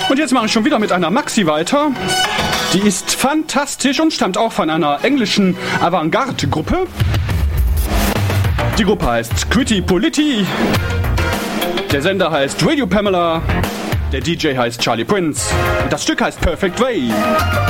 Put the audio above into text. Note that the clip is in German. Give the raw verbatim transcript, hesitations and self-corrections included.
Und jetzt mache ich schon wieder mit einer Maxi weiter. Die ist fantastisch und stammt auch von einer englischen Avantgarde-Gruppe. Die Gruppe heißt Quitty Politti. Der Sender heißt Radio Pamela. Der D J heißt Charlie Prince. Und das Stück heißt Perfect Way.